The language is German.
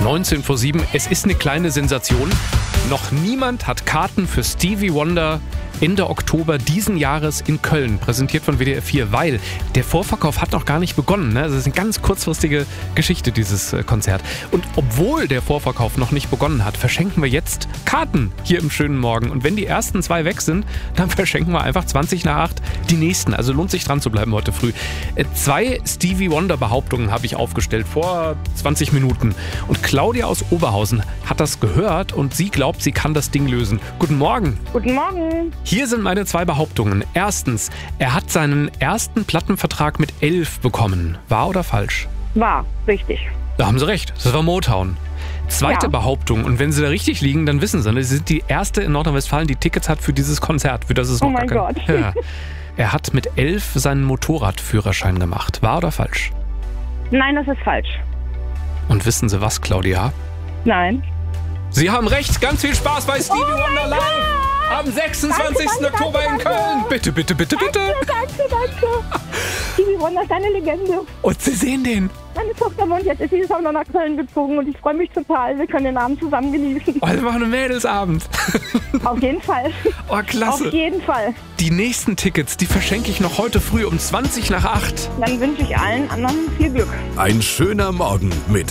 19:07. Es ist eine kleine Sensation. Noch niemand hat Karten für Stevie Wonder Ende Oktober diesen Jahres in Köln, präsentiert von WDR 4, weil der Vorverkauf hat noch gar nicht begonnen. Ne? Also es ist eine ganz kurzfristige Geschichte, dieses Konzert. Und obwohl der Vorverkauf noch nicht begonnen hat, verschenken wir jetzt Karten hier im schönen Morgen. Und wenn die ersten 2 weg sind, dann verschenken wir einfach 20:08 die nächsten. Also lohnt sich dran zu bleiben heute früh. 2 Stevie Wonder Behauptungen habe ich aufgestellt vor 20 Minuten. Und Claudia aus Oberhausen hat das gehört und sie glaubt, sie kann das Ding lösen. Guten Morgen. Guten Morgen. Hier sind meine 2 Behauptungen. Erstens, er hat seinen ersten Plattenvertrag mit 11 bekommen. Wahr oder falsch? Wahr, richtig. Da haben Sie recht, das war Motown. Zweite Behauptung, und wenn Sie da richtig liegen, dann wissen Sie, Sie sind die erste in Nordrhein-Westfalen, die Tickets hat für dieses Konzert, für das es noch Oh mein gar Gott. Ja. Er hat mit 11 seinen Motorradführerschein gemacht. Wahr oder falsch? Nein, das ist falsch. Und wissen Sie was, Claudia? Nein. Sie haben recht, ganz viel Spaß bei Stevie Wonder live am 26. Oktober in Köln. Bitte, bitte, bitte, bitte. Danke. Stevie Wonder ist eine Legende. Und Sie sehen den. Meine Tochter wohnt jetzt, ist dieses Jahr noch nach Köln gezogen und ich freue mich total. Wir können den Abend zusammen genießen. Oh, wir machen einen Mädelsabend. Auf jeden Fall. Oh, klasse. Auf jeden Fall. Die nächsten Tickets, die verschenke ich noch heute früh um 7:20. Dann wünsche ich allen anderen viel Glück. Ein schöner Morgen mit